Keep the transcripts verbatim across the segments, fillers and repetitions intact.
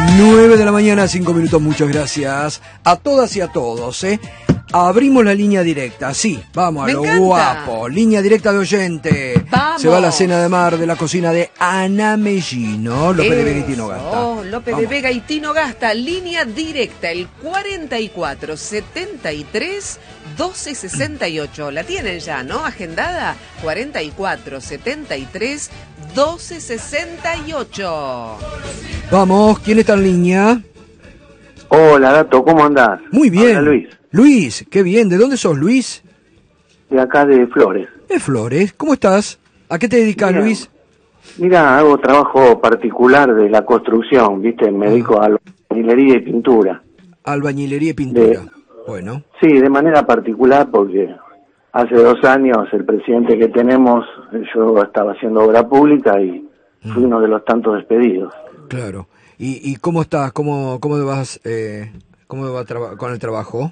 nueve de la mañana, cinco minutos, muchas gracias a todas y a todos, ¿eh? Abrimos la línea directa, sí, vamos a Me lo encanta. guapo, línea directa de oyente. Vamos. Se va a la cena de mar de la cocina de Ana Mellino, López de Vega y Tino Gasta. Oh, López Vamos. de Vega y Tino Gasta, línea directa, el cuarenta y cuatro setenta y tres doce sesenta y ocho. La tienen ya, ¿no? Agendada, cuarenta y cuatro setenta y tres doce sesenta y ocho. Vamos, ¿quién está en línea? Hola, Gato, ¿cómo andás? Muy bien. Hola, Luis, Luis, qué bien, ¿de dónde sos, Luis? de acá de Flores. De Flores, ¿cómo estás? ¿A qué te dedicas, Mira, Luis? Mira, hago trabajo particular de la construcción, ¿viste? Me dedico a la albañilería y pintura. Albañilería y pintura. De- Bueno, Sí, de manera particular porque hace dos años el presidente que tenemos, yo estaba haciendo obra pública y fui uno de los tantos despedidos. claro. ¿Y, y cómo estás? ¿Cómo, cómo vas, eh, cómo va traba- con el trabajo?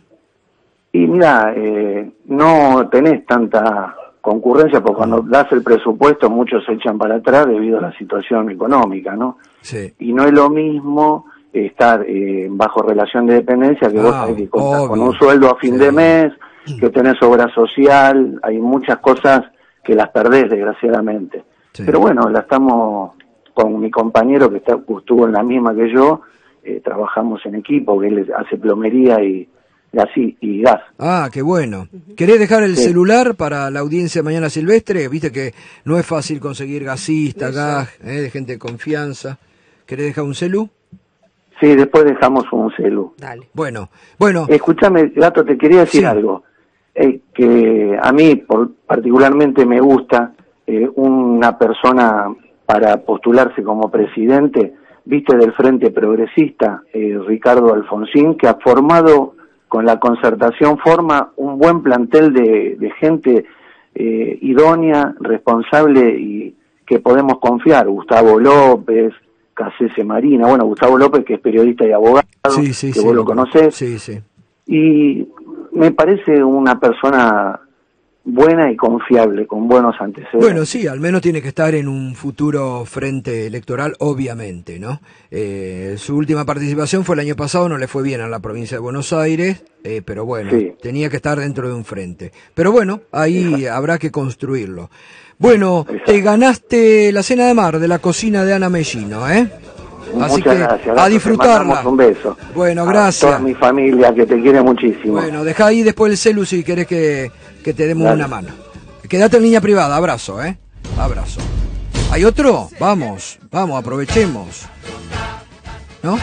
Y mira, eh, no tenés tanta concurrencia porque cuando das el presupuesto muchos se echan para atrás debido a la situación económica, ¿no? Sí. Y no es lo mismo estar eh, bajo relación de dependencia que vos Ah, tenés que contar obvio. con un sueldo a fin Sí. de mes, que tenés obra social, hay muchas cosas que las perdés desgraciadamente. Sí. Pero bueno, la estamos con mi compañero que está, estuvo en la misma que yo, eh, trabajamos en equipo, que él hace plomería y gas y, y gas. Ah, qué bueno. ¿Querés dejar el Sí. celular para la audiencia de Mañana Silvestre? Viste que no es fácil conseguir gasista, Eso. gas, eh, de gente de confianza. ¿Querés dejar un celu? Sí, después dejamos un celu. Dale. Bueno, bueno, Escúchame, Gato, te quería decir Sí. algo. Eh, que a mí por, particularmente me gusta eh, una persona para postularse como presidente, viste, del Frente Progresista, eh, Ricardo Alfonsín, que ha formado con la concertación, forma un buen plantel de, de gente eh, idónea, responsable y que podemos confiar. Gustavo López, Casese Marina, bueno, Gustavo López, que es periodista y abogado, sí, sí, que sí. vos lo conocés. Sí, sí. Y me parece una persona buena y confiable, con buenos antecedentes. Bueno, sí, al menos tiene que estar en un futuro frente electoral, obviamente, ¿no? Eh, su última participación fue el año pasado, no le fue bien a la provincia de Buenos Aires, eh, pero bueno, Sí. tenía que estar dentro de un frente. Pero bueno, ahí Exacto. habrá que construirlo. Bueno, Exacto. te ganaste la cena de mar de la cocina de Ana Mellino, ¿eh? Así Muchas que gracias, a Gato, te disfrutarla. mandamos un beso. Bueno, A gracias. toda mi familia que te quiere muchísimo. Bueno, deja ahí después el celu si querés que, que te demos Dale. una mano. Quédate en línea privada, abrazo, ¿eh? Abrazo. ¿Hay otro? Vamos, vamos, aprovechemos. ¿No?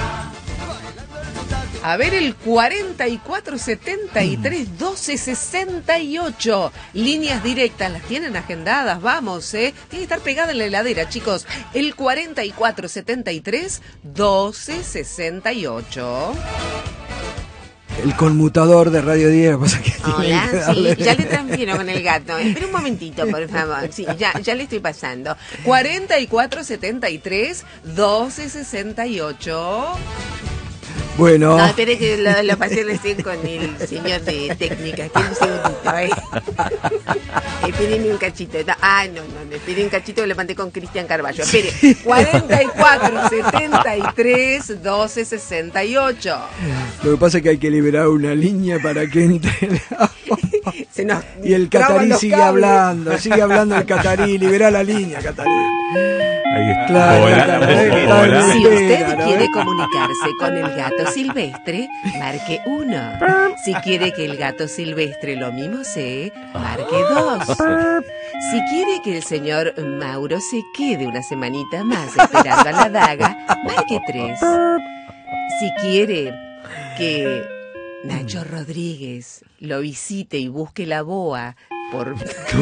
A ver, el cuarenta y cuatro setenta y tres doce sesenta y ocho. Líneas directas, las tienen agendadas, vamos, ¿eh? Tiene que estar pegada en la heladera, chicos. El cuarenta y cuatro setenta y tres doce sesenta y ocho. El conmutador de Radio diez. Pasa que tiene Hola, que sí, darle- ya le transfiero con el gato. Espera un momentito, por favor. Sí, ya, ya le estoy pasando. cuarenta y cuatro setenta y tres doce sesenta y ocho. Bueno, No, espere que lo, lo pasé recién con el señor de técnica. Espere un segundito, ¿eh? Espérenme un cachito. No, ah, no, no, no, espere un cachito que lo mandé con Cristian Carballo. Espere. cuarenta y cuatro setenta y tres doce sesenta y ocho. lo que pasa es que hay que liberar una línea para que entre. Se nos Y el traban catarí los sigue cables. hablando, sigue hablando el catarí, libera la línea, catarí. Ahí está. Claro, Hola, claro, hola, claro. hola. Si usted Espera, ¿no? quiere comunicarse con el gato silvestre, marque uno. Si quiere que el gato silvestre lo mimosee, marque dos. Si quiere que el señor Mauro se quede una semanita más esperando a la daga, marque tres. Si quiere que Nacho Rodríguez lo visite y busque la boa por...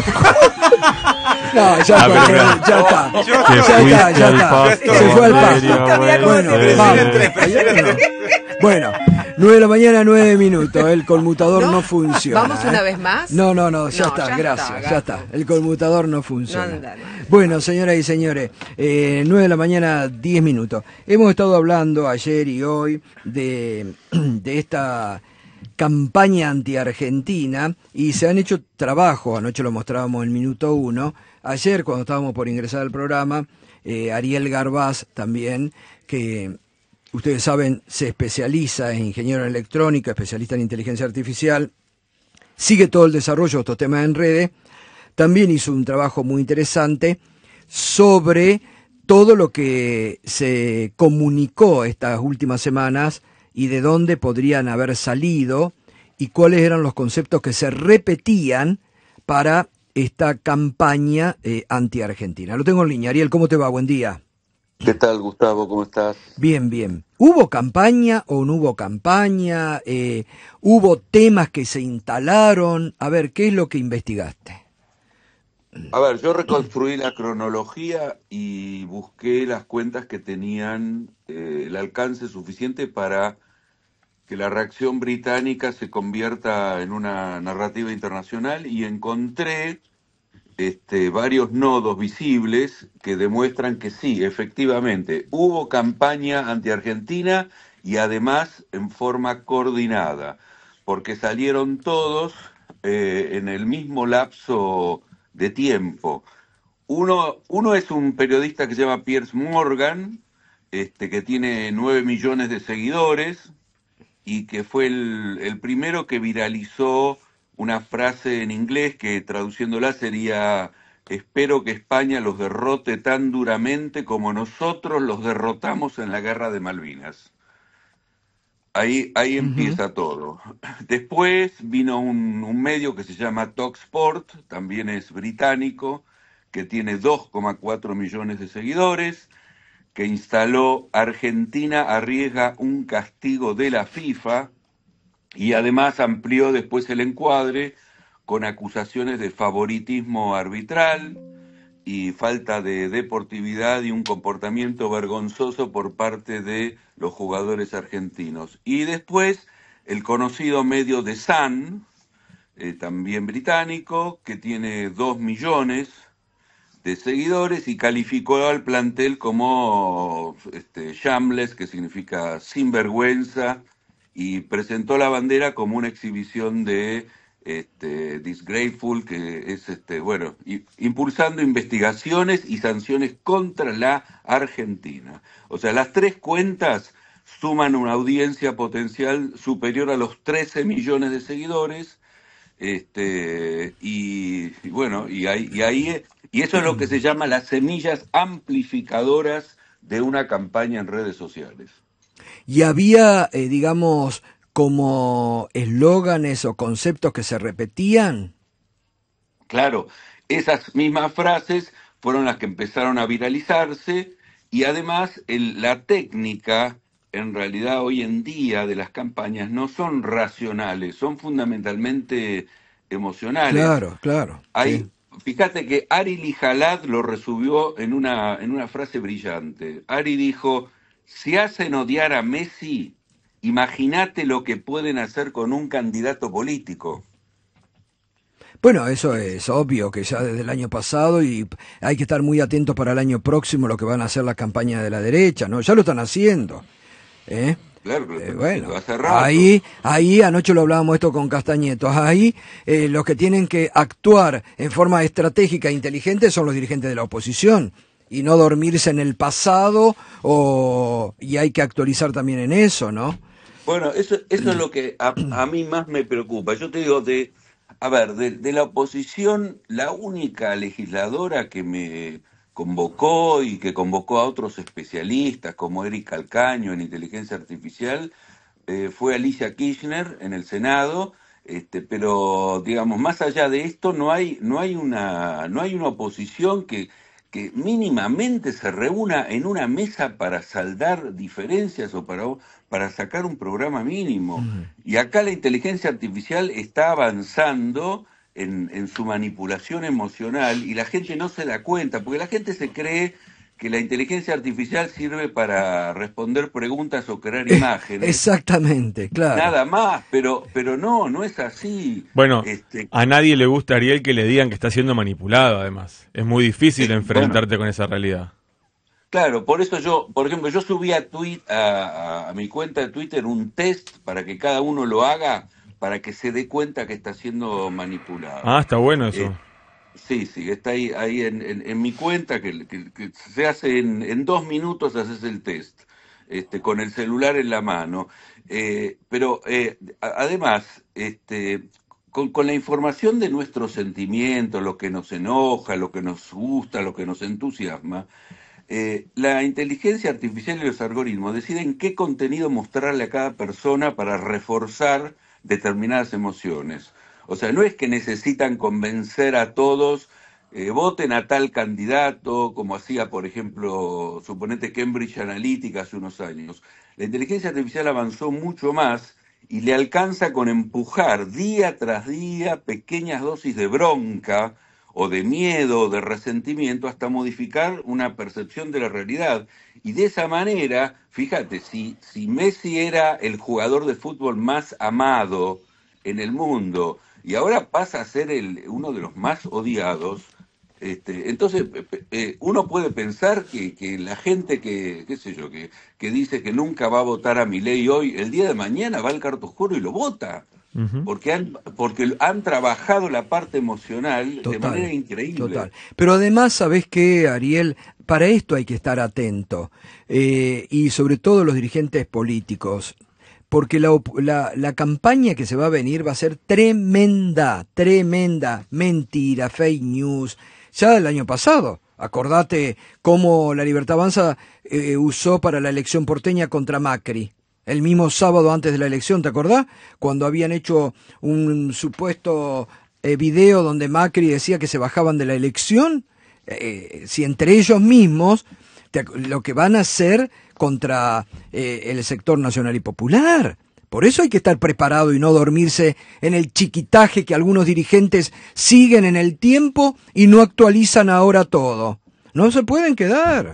No, ya, Ah, fue, pero ya, mira. ya está. Te Ya está, fuiste ya al está. pasto, Se fue al Valeria, pasto. bueno, Bueno, bueno. vamos. Bueno, nueve de la mañana, nueve minutos. El conmutador no, No, funciona. ¿vamos una ¿eh? vez más? No, no, no, ya No, está, ya gracias, está, ya gato. está. El conmutador no funciona. No anda, no. Bueno, señoras y señores, eh, nueve de la mañana, diez minutos. Hemos estado hablando ayer y hoy de, de esta campaña anti-argentina y se han hecho trabajos, anoche lo mostrábamos en minuto uno, ayer cuando estábamos por ingresar al programa, eh, Ariel Garbaz también, que ustedes saben, se especializa en ingeniero en electrónica, especialista en inteligencia artificial, sigue todo el desarrollo de estos temas en redes, también hizo un trabajo muy interesante sobre todo lo que se comunicó estas últimas semanas y de dónde podrían haber salido y cuáles eran los conceptos que se repetían para esta campaña eh, anti-argentina. Lo tengo en línea. Ariel, ¿cómo te va? Buen día. ¿Qué tal, Gustavo? ¿Cómo estás? Bien, bien. ¿Hubo campaña o no hubo campaña? Eh, ¿Hubo temas que se instalaron? A ver, ¿qué es lo que investigaste? A ver, yo reconstruí la cronología y busqué las cuentas que tenían eh, el alcance suficiente para que la reacción británica se convierta en una narrativa internacional y encontré este, varios nodos visibles que demuestran que sí, efectivamente, hubo campaña anti-Argentina y además en forma coordinada, porque salieron todos eh, en el mismo lapso de tiempo. Uno, uno es un periodista que se llama Piers Morgan, este, que tiene nueve millones de seguidores y que fue el, el primero que viralizó una frase en inglés que traduciéndola sería: espero que España los derrote tan duramente como nosotros los derrotamos en la guerra de Malvinas. Ahí, ahí Uh-huh. empieza todo. Después vino un, un medio que se llama Talksport, también es británico, que tiene dos coma cuatro millones de seguidores, que instaló Argentina arriesga un castigo de la FIFA y además amplió después el encuadre con acusaciones de favoritismo arbitral y falta de deportividad y un comportamiento vergonzoso por parte de los jugadores argentinos. Y después el conocido medio The Sun, eh, también británico, que tiene dos millones de seguidores y calificó al plantel como este, shameless, que significa sinvergüenza, y presentó la bandera como una exhibición de este, disgraceful, que es, este, bueno, y, impulsando investigaciones y sanciones contra la Argentina. O sea, las tres cuentas suman una audiencia potencial superior a los trece millones de seguidores, este, y, y bueno, y ahí, y ahí, y eso es lo que se llama las semillas amplificadoras de una campaña en redes sociales. Y había, eh, digamos, como eslóganes o conceptos que se repetían. Claro, esas mismas frases fueron las que empezaron a viralizarse y además el, la técnica, en realidad hoy en día de las campañas no son racionales, son fundamentalmente emocionales. Claro, claro. Hay, Sí. Fíjate que Ari Lijalad lo resumió en una, en una frase brillante. Ari dijo: si hacen odiar a Messi, imagínate lo que pueden hacer con un candidato político. Bueno, eso es obvio que ya desde el año pasado y hay que estar muy atentos para el año próximo lo que van a hacer las campañas de la derecha, ¿no? Ya lo están haciendo. ¿Eh? Claro, pero Eh, bueno, hace rato. ahí, ahí anoche lo hablábamos esto con Castañetos, ahí eh, los que tienen que actuar en forma estratégica e inteligente son los dirigentes de la oposición y no dormirse en el pasado, o y hay que actualizar también en eso, ¿no? Bueno, eso, eso es lo que a, a mí más me preocupa. Yo te digo, de, a ver, de, de la oposición, la única legisladora que me convocó y que convocó a otros especialistas como Eric Calcaño en inteligencia artificial eh, fue Alicia Kirchner en el Senado, este, pero digamos, más allá de esto no hay, no hay una, no hay una oposición que que mínimamente se reúna en una mesa para saldar diferencias o para, para sacar un programa mínimo. Uh-huh. Y acá la inteligencia artificial está avanzando en, en su manipulación emocional y la gente no se da cuenta, porque la gente se cree que la inteligencia artificial sirve para responder preguntas o crear imágenes. Exactamente, claro. Nada más, pero pero no, no es así. Bueno, este... a nadie le gusta, Ariel, que le digan que está siendo manipulado, además. Es muy difícil eh, enfrentarte bueno, con esa realidad. Claro, por eso yo, por ejemplo, yo subí a, tweet, a, a, a mi cuenta de Twitter un test para que cada uno lo haga, para que se dé cuenta que está siendo manipulado. Ah, está bueno eso. Eh, Sí, sí, está ahí, ahí en, en, en mi cuenta, que, que, que se hace en, en dos minutos, haces el test. este, con el celular en la mano. Eh, pero eh, además, este, con, con la información de nuestros sentimientos, lo que nos enoja, lo que nos gusta, lo que nos entusiasma, eh, la inteligencia artificial y los algoritmos deciden qué contenido mostrarle a cada persona para reforzar determinadas emociones. O sea, no es que necesitan convencer a todos, eh, voten a tal candidato, como hacía, por ejemplo, suponete Cambridge Analytica hace unos años. La inteligencia artificial avanzó mucho más y le alcanza con empujar día tras día pequeñas dosis de bronca o de miedo o de resentimiento hasta modificar una percepción de la realidad. Y de esa manera, fíjate, si, si Messi era el jugador de fútbol más amado en el mundo y ahora pasa a ser el, uno de los más odiados, este, entonces eh, uno puede pensar que, que la gente que, qué sé yo, que, que dice que nunca va a votar a Milei hoy, el día de mañana va al carto oscuro y lo vota. Uh-huh. Porque han, porque han trabajado la parte emocional total, de manera increíble. Total. Pero además, ¿sabés qué, Ariel? Para esto hay que estar atento. Eh, y sobre todo los dirigentes políticos. Porque la, la, la campaña que se va a venir va a ser tremenda, tremenda. Mentira, fake news. Ya el año pasado, acordate cómo la Libertad Avanza eh, usó para la elección porteña contra Macri. El mismo sábado antes de la elección, ¿te acordás? Cuando habían hecho un supuesto eh, video donde Macri decía que se bajaban de la elección, eh, si entre ellos mismos te, lo que van a hacer contra eh, el sector nacional y popular. Por eso hay que estar preparado y no dormirse en el chiquitaje que algunos dirigentes siguen en el tiempo y no actualizan ahora todo. No se pueden quedar.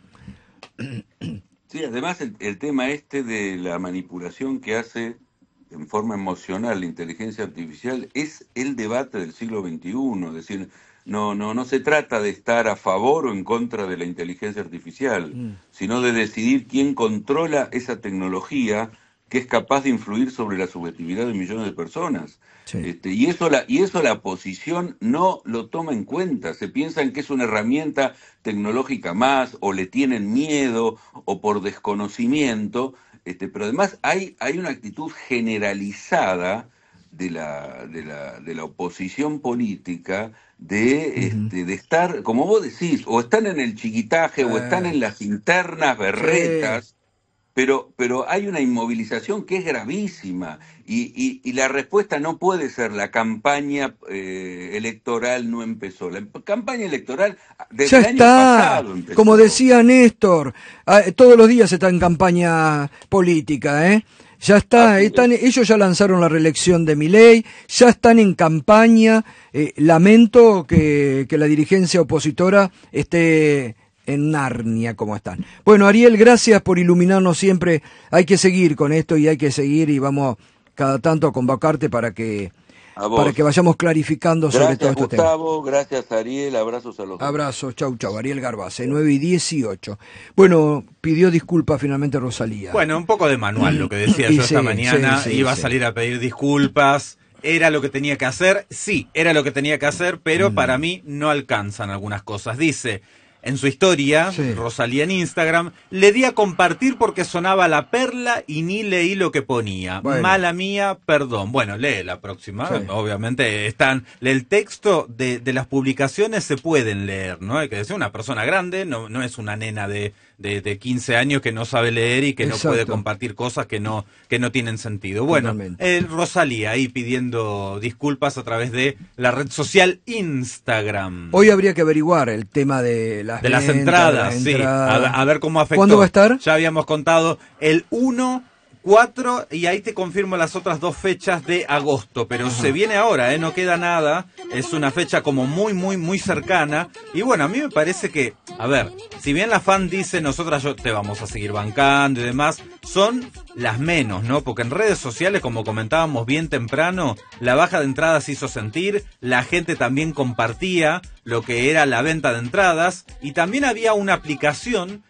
Sí, además el, el tema este de la manipulación que hace en forma emocional la inteligencia artificial es el debate del siglo veintiuno. Es decir, no, no, no se trata de estar a favor o en contra de la inteligencia artificial, mm. sino de decidir quién controla esa tecnología que es capaz de influir sobre la subjetividad de millones de personas. Sí. Este, y eso la y eso la oposición no lo toma en cuenta. Se piensan que es una herramienta tecnológica más, o le tienen miedo, o por desconocimiento, este, pero además hay, hay una actitud generalizada de la, de la, de la oposición política de, uh-huh. este, de estar, como vos decís, o están en el chiquitaje, uh. o están en las internas berretas, sí. Pero, pero hay una inmovilización que es gravísima y, y, y la respuesta no puede ser la campaña eh, electoral no empezó. La campaña electoral desde ya el está, año pasado empezó. Como decía Néstor, todos los días está en campaña política, ¿eh? Ya está, están, ellos ya lanzaron la reelección de Milei, ya están en campaña. Eh, lamento que, que la dirigencia opositora esté en Narnia como están. Bueno, Ariel, gracias por iluminarnos siempre. Hay que seguir con esto y hay que seguir y vamos cada tanto a convocarte para que para que vayamos clarificando gracias, sobre todo este tema. Gracias, Gustavo, gracias, Ariel, abrazos a los dos. Abrazos, chau, chau, Ariel Garbace, nueve y dieciocho. Bueno, pidió disculpas finalmente Rosalía. Bueno, un poco de manual lo que decía yo sí, esta mañana, sí, sí, iba sí. a salir a pedir disculpas. ¿Era lo que tenía que hacer? Sí, era lo que tenía que hacer, pero mm. para mí no alcanzan algunas cosas. Dice... En su historia, sí. Rosalía en Instagram, le di a compartir porque sonaba La Perla y ni leí lo que ponía. Bueno. Mala mía, perdón. Bueno, lee la próxima. Sí. Obviamente están, el texto de, de las publicaciones se pueden leer, ¿no? Hay que decir, una persona grande, no, no es una nena de, de, de quince años que no sabe leer y que Exacto. no puede compartir cosas que no, que no tienen sentido. Bueno, eh, Rosalía ahí pidiendo disculpas a través de la red social Instagram. Hoy habría que averiguar el tema de la De las entradas, sí, a, a ver cómo afectó. ¿Cuándo va a estar? Ya habíamos contado el uno, cuatro y ahí te confirmo las otras dos fechas de agosto, pero Ajá. se viene ahora, ¿eh? No queda nada, es una fecha como muy, muy, muy cercana y bueno, a mí me parece que, a ver, si bien la fan dice nosotras yo te vamos a seguir bancando y demás, son las menos, ¿no? Porque en redes sociales, como comentábamos bien temprano, la baja de entradas se hizo sentir, la gente también compartía lo que era la venta de entradas y también había una aplicación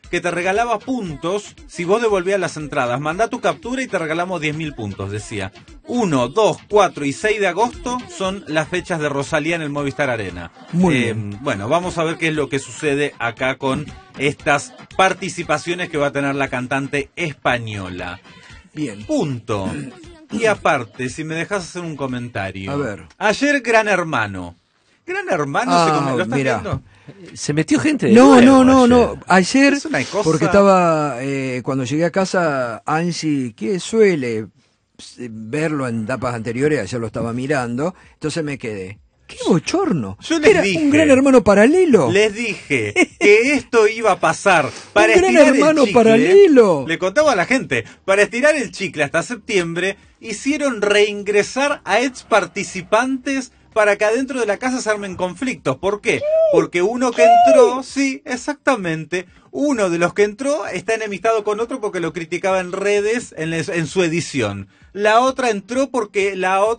que te regalaba puntos si vos devolvías las entradas. Mandá tu captura y te regalamos diez mil puntos, decía. uno, dos, cuatro y seis de agosto son las fechas de Rosalía en el Movistar Arena. Muy eh, bien. Bueno, vamos a ver qué es lo que sucede acá con estas participaciones que va a tener la cantante española. Bien. Punto. Y aparte, si me dejas hacer un comentario. A ver. Ayer Gran Hermano. Gran Hermano Ah, se come- ¿Lo estás mirá. viendo? Se metió gente de No, nuevo no, no, ayer. no. Ayer, Es una cosa- porque estaba, eh, cuando llegué a casa, Angie, que suele eh, verlo en etapas anteriores, ayer lo estaba mirando, entonces me quedé. ¡Qué bochorno! Yo les Era dije, un Gran Hermano paralelo. Les dije que esto iba a pasar para Un Gran estirar Hermano el chicle. paralelo. Le contaba a la gente, para estirar el chicle hasta septiembre, hicieron reingresar a ex participantes para que adentro de la casa se armen conflictos. ¿Por qué? Porque uno que entró, sí, exactamente, uno de los que entró está enemistado con otro porque lo criticaba en redes en, les- en su edición. La otra entró porque la otra